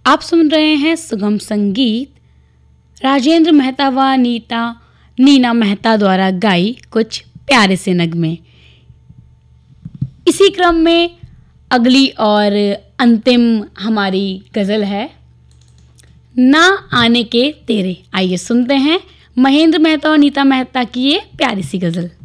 आप सुन रहे हैं सुगम संगीत राजेंद्र मेहता व नीना मेहता द्वारा गाई कुछ प्यारे से नगमे। इसी क्रम में अगली और अंतिम हमारी गज़ल है ना आने के तेरे। आइए सुनते हैं महेंद्र मेहता और नीता मेहता की ये प्यारी सी गज़ल।